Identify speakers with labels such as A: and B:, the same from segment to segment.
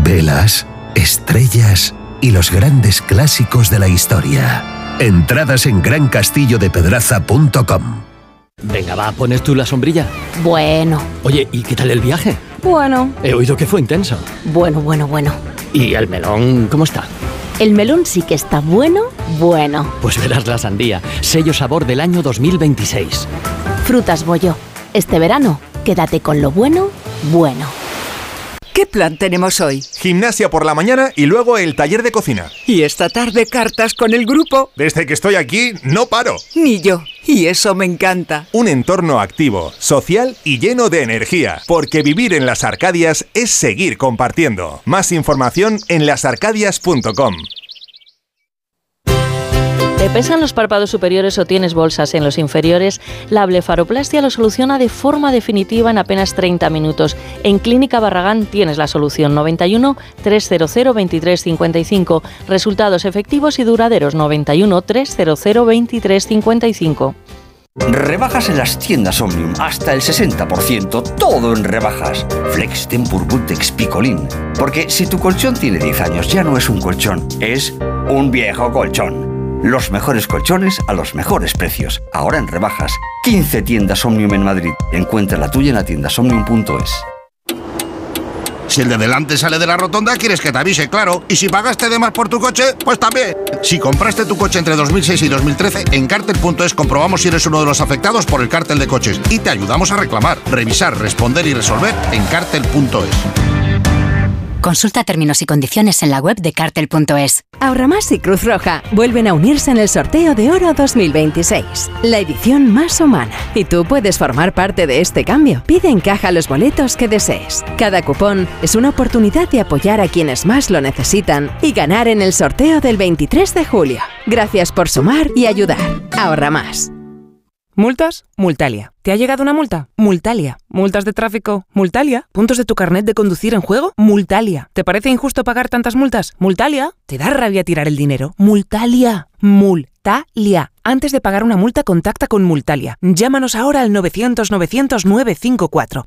A: velas, estrellas y los grandes clásicos de la historia. Entradas en grancastillodepedraza.com.
B: Venga, va, ¿pones tú la sombrilla?
C: Bueno.
B: Oye, ¿y qué tal el viaje?
C: Bueno.
B: He oído que fue intenso.
C: Bueno.
B: ¿Y el melón cómo está?
C: El melón sí que está bueno.
B: Pues verás la sandía, sello sabor del año 2026.
C: Frutas Bollo. Este verano, quédate con lo bueno.
D: ¿Qué plan tenemos hoy?
E: Gimnasia por la mañana y luego el taller de cocina.
D: Y esta tarde cartas con el grupo.
E: Desde que estoy aquí, no paro.
D: Ni yo. Y eso me encanta.
E: Un entorno activo, social y lleno de energía. Porque vivir en las Arcadias es seguir compartiendo. Más información en lasarcadias.com.
F: ¿Te pesan los párpados superiores o tienes bolsas en los inferiores? La blefaroplastia lo soluciona de forma definitiva en apenas 30 minutos. En Clínica Barragán tienes la solución. 91 300 2355. Resultados efectivos y duraderos. 91 300 2355.
G: Rebajas en las tiendas Omnium, hasta el 60%, todo en rebajas. Flex, Tempur, Bultex, Picolín. Porque si tu colchón tiene 10 años, ya no es un colchón, es un viejo colchón. Los mejores colchones a los mejores precios. Ahora en rebajas. 15 tiendas Omnium en Madrid. Encuentra la tuya en la tiendasomnium.es.
H: Si el de delante sale de la rotonda, quieres que te avise, claro. Y si pagaste de más por tu coche, pues también. Si compraste tu coche entre 2006 y 2013, en Cartel.es comprobamos si eres uno de los afectados por el cártel de coches y te ayudamos a reclamar, revisar, responder y resolver en Cartel.es.
I: Consulta términos y condiciones en la web de Cartel.es.
J: Ahorramás y Cruz Roja vuelven a unirse en el sorteo de Oro 2026, la edición más humana. Y tú puedes formar parte de este cambio. Pide en caja los boletos que desees. Cada cupón es una oportunidad de apoyar a quienes más lo necesitan y ganar en el sorteo del 23 de julio. Gracias por sumar y ayudar. Ahorra más.
K: ¿Multas? Multalia. ¿Te ha llegado una multa? Multalia. ¿Multas de tráfico? Multalia. ¿Puntos de tu carnet de conducir en juego? Multalia. ¿Te parece injusto pagar tantas multas? Multalia. ¿Te da rabia tirar el dinero? Multalia. Multalia. Antes de pagar una multa, contacta con Multalia. Llámanos ahora al 900-900-954.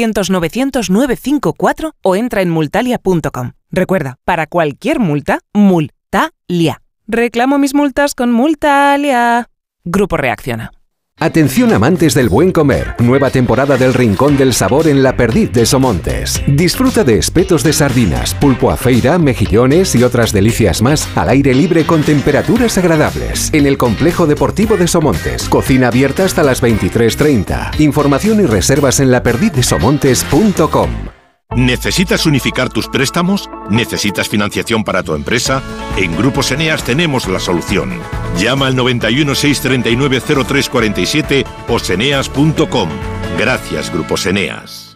K: 900-900-954 o entra en multalia.com. Recuerda, para cualquier multa, Multalia. Reclamo mis multas con Multalia. Grupo Reacciona.
L: Atención amantes del buen comer, nueva temporada del Rincón del Sabor en La Perdiz de Somontes. Disfruta de espetos de sardinas, pulpo a feira, mejillones y otras delicias más al aire libre con temperaturas agradables. En el Complejo Deportivo de Somontes, cocina abierta hasta las 23:30. Información y reservas en laperdizdesomontes.com.
M: ¿Necesitas unificar tus préstamos? ¿Necesitas financiación para tu empresa? En Grupos Eneas tenemos la solución. Llama al 91 639 0347 o seneas.com. Gracias, Grupos Eneas.